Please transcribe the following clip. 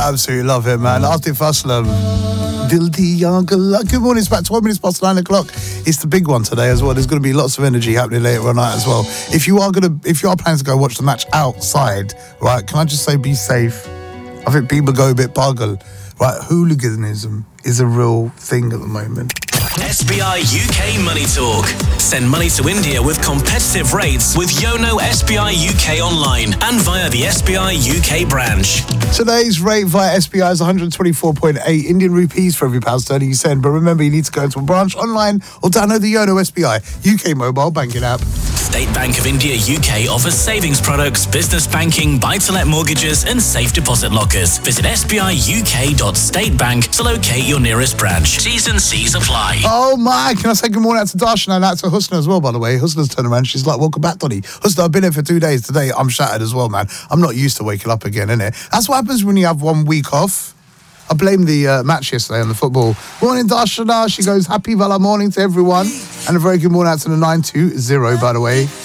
absolutely love it, man. Atif Aslam. Good morning, it's about 12 minutes past 9 o'clock. It's the big one today as well. There's going to be lots of energy happening later on night as well. If you are planning to go watch the match outside, right, can I just say be safe? I think people go a bit boggle. Right, hooliganism is a real thing at the moment. SBI UK Money Talk. Send money to India with competitive rates with Yono SBI UK online and via the SBI UK branch. Today's rate via SBI is 124.8 Indian rupees for every pound sterling you send. But remember, you need to go into a branch online or download the Yono SBI UK mobile banking app. State Bank of India UK offers savings products, business banking, buy-to-let mortgages and safe deposit lockers. Visit sbiuk.statebank to locate your nearest branch. T's and C's apply. Oh my, can I say good morning out to Darshan and out to Husna as well, by the way. Husna's turned around, she's like, welcome back, Donny. Husna, I've been here for 2 days today. I'm shattered as well, man. I'm not used to waking up again, innit? That's what happens when you have 1 week off. I blame the match yesterday on the football. Morning, Darshana. She goes, happy Vala morning to everyone. And a very good morning out to the 920, by the way.